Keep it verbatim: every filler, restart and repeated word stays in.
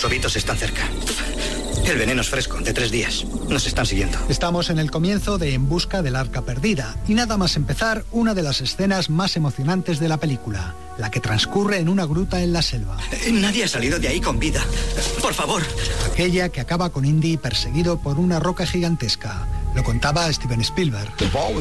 lobitos están cerca. El veneno es fresco, de tres días. Nos están siguiendo. Estamos en el comienzo de En busca del arca perdida. Y nada más empezar, una de las escenas más emocionantes de la película. La que transcurre en una gruta en la selva. Nadie ha salido de ahí con vida. Por favor. Aquella que acaba con Indy perseguido por una roca gigantesca. Lo contaba Steven Spielberg.